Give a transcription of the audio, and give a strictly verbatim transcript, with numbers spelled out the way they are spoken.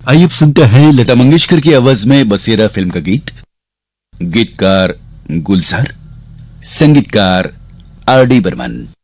आइए अब सुनते हैं लता मंगेशकर की आवाज में बसेरा फिल्म का गीत। गीतकार गुलजार, संगीतकार आर डी बर्मन।